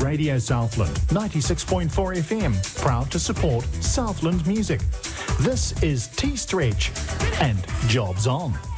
Radio Southland, 96.4 FM, proud to support Southland music. This is T-Stretch and Jobs On.